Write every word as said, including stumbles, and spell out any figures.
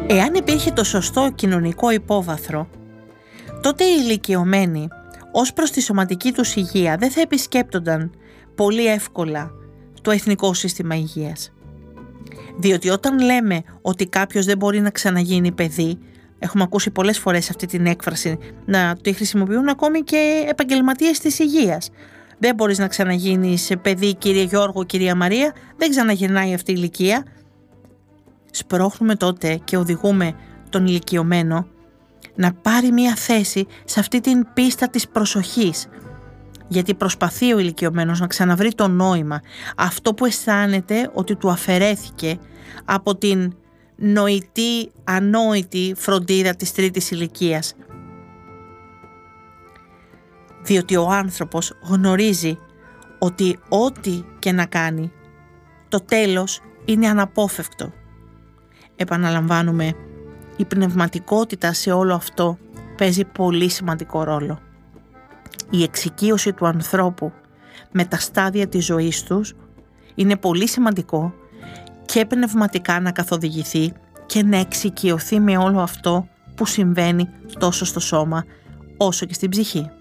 Εάν υπήρχε το σωστό κοινωνικό υπόβαθρο, τότε οι ηλικιωμένοι ως προς τη σωματική τους υγεία δεν θα επισκέπτονταν πολύ εύκολα το Εθνικό Σύστημα Υγείας. Διότι όταν λέμε ότι κάποιος δεν μπορεί να ξαναγίνει παιδί, έχουμε ακούσει πολλές φορές αυτή την έκφραση να τη χρησιμοποιούν ακόμη και επαγγελματίες της υγείας. Δεν μπορείς να ξαναγίνεις παιδί, κύριε Γιώργο, κυρία Μαρία, δεν ξαναγυρνάει αυτή η ηλικία. Σπρώχνουμε τότε και οδηγούμε τον ηλικιωμένο να πάρει μία θέση σε αυτή την πίστα της προσοχής, γιατί προσπαθεί ο ηλικιωμένος να ξαναβρει το νόημα, αυτό που αισθάνεται ότι του αφαιρέθηκε από την νοητή, ανόητη φροντίδα της τρίτης ηλικίας. Διότι ο άνθρωπος γνωρίζει ότι ό,τι και να κάνει, το τέλος είναι αναπόφευκτο. Επαναλαμβάνουμε, η πνευματικότητα σε όλο αυτό παίζει πολύ σημαντικό ρόλο. Η εξοικείωση του ανθρώπου με τα στάδια της ζωής τους είναι πολύ σημαντικό και πνευματικά να καθοδηγηθεί και να εξοικειωθεί με όλο αυτό που συμβαίνει τόσο στο σώμα όσο και στην ψυχή.